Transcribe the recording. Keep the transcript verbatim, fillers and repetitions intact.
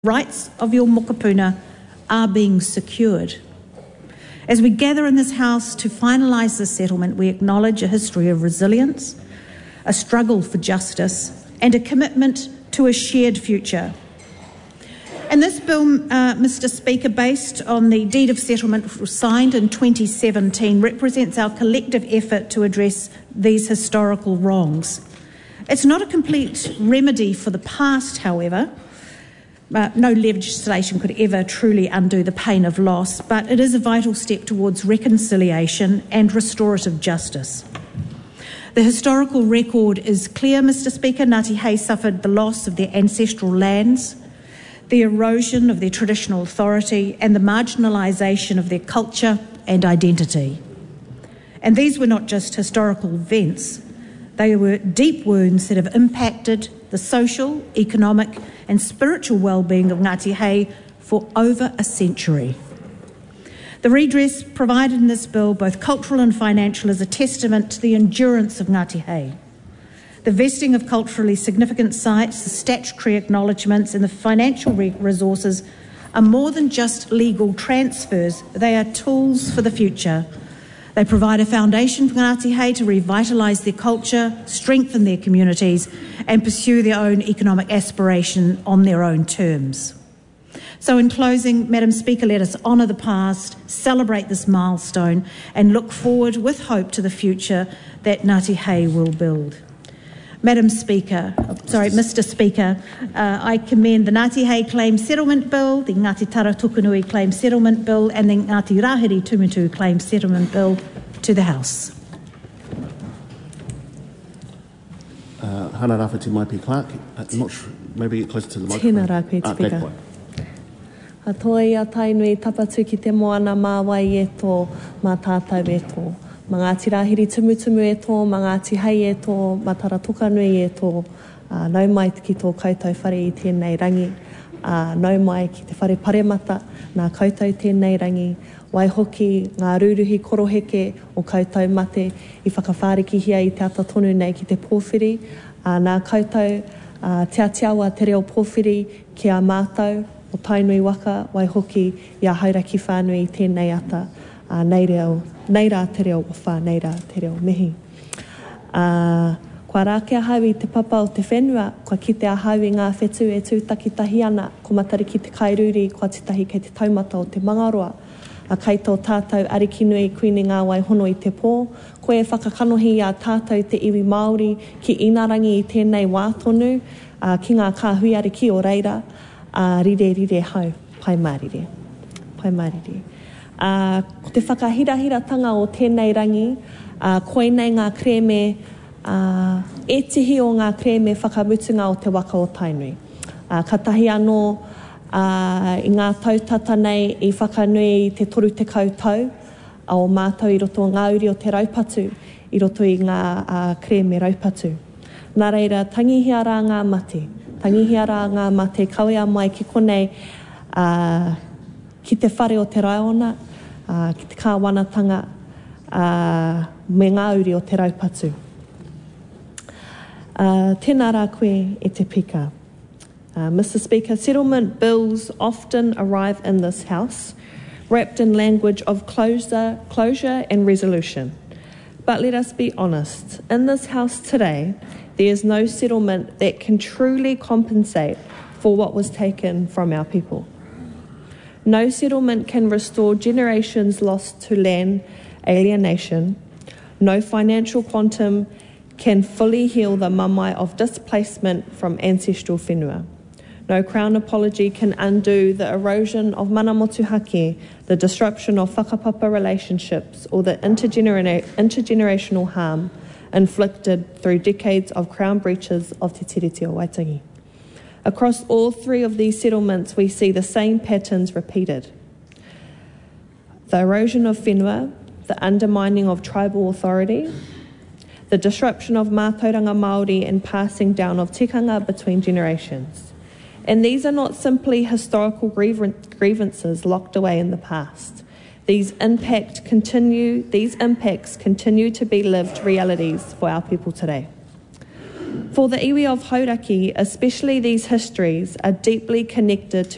rights of your mokopuna are being secured. As we gather in this House to finalise this settlement, we acknowledge a history of resilience, a struggle for justice, and a commitment to a shared future. And this bill, uh, Mister Speaker, based on the deed of settlement signed in twenty seventeen, represents our collective effort to address these historical wrongs. It's not a complete remedy for the past, however. Uh, no legislation could ever truly undo the pain of loss, but it is a vital step towards reconciliation and restorative justice. The historical record is clear, Mister Speaker. Ngāti Hei suffered the loss of their ancestral lands, the erosion of their traditional authority, and the marginalisation of their culture and identity. And these were not just historical events. They were deep wounds that have impacted the social, economic and spiritual well-being of Ngāti Hei for over a century. The redress provided in this bill, both cultural and financial, is a testament to the endurance of Ngāti Hei. The vesting of culturally significant sites, the statutory acknowledgements and the financial re- resources are more than just legal transfers. They are tools for the future. They provide a foundation for Ngāti Hei to revitalise their culture, strengthen their communities and pursue their own economic aspiration on their own terms. So in closing, Madam Speaker, let us honour the past, celebrate this milestone and look forward with hope to the future that Ngāti Hei will build. Madam Speaker, sorry, Mister Speaker, uh, I commend the Ngāti Hei Claim Settlement Bill, the Ngāti Tara Tukunui Claim Settlement Bill and the Ngāti Rahiri Tumutu Claim Settlement Bill to the House. Uh, Hana Rāwhiti Maipi Clark, uh, not sure, maybe closer to the Tēnā microphone. rā koe, Ah, Speaker. A toi a tainui tapatu ki te moana māwai e tō, mā tātou e tō. Mā Ngāti Rahiri Tumutumu e tō, mā Ngāti Hei e tō, mā Tara Tukunui e tō. Uh, nau mai ki tō koutou whare i tēnei rangi. Uh, nau mai ki te whare paremata, nā koutou tēnei rangi. Wai hoki ngā ruruhi koroheke o koutou mate i whakawhārikihia i te ata tonu nei ki te pōwhiri. Uh, nā koutou uh, te atiawa te reo pōwhiri ki a mātou o tainui waka, wai hoki i a hauraki whānui i tēnei ata. Uh, nei reo, nei rā te reo wha, nei rā te reo mihi. Uh, kua rā kia hau i te papa o te whenua, kua ki te ahau i ngā whetu e tūtaki tahi ana, ko matari ki te kairuri, kua te tahi kei te taumata o te mangaroa. A kei tō tātou ariki nui kuini ngā wai hono i te pō, koe e whakakanohi a tātou te iwi Māori ki inarangi i tēnei wātonu, uh, ki ngā kāhui ariki o reira, uh, rire rire hau, pai mārire, pai mārire. Uh, ko te whakahirahiratanga o tēnei rangi, uh, koe nei ngā kreme, uh, e tihi o ngā kreme whakamutunga o te waka o tainui. Uh, ka tahi anō uh, i ngā tautata nei i whakanui te toru te koutou, uh, o mātou i roto ngā uri o te raupatu, i roto i ngā uh, kreme raupatu. Nā reira, tangihia rā ngā mate, tangihia rā ngā mate, kawea mai ki konei uh, ki te whare o te raiona, Uh, ki te kāwanatanga uh, me ngā uri o te raupatu. Uh, tēnā rā koe e te pika. Uh, Mister Speaker, settlement bills often arrive in this House wrapped in language of closure, closure and resolution. But let us be honest, in this House today, there is no settlement that can truly compensate for what was taken from our people. No settlement can restore generations lost to land alienation. No financial quantum can fully heal the mamai of displacement from ancestral whenua. No Crown apology can undo the erosion of mana motuhake, the disruption of whakapapa relationships, or the intergener- intergenerational harm inflicted through decades of Crown breaches of Te Tiriti o Waitangi. Across all three of these settlements, we see the same patterns repeated. The erosion of whenua, the undermining of tribal authority, the disruption of mātauranga Māori and passing down of tikanga between generations. And these are not simply historical grievances locked away in the past. These impact continue, these impacts continue to be lived realities for our people today. For the iwi of Hauraki, especially these histories are deeply connected to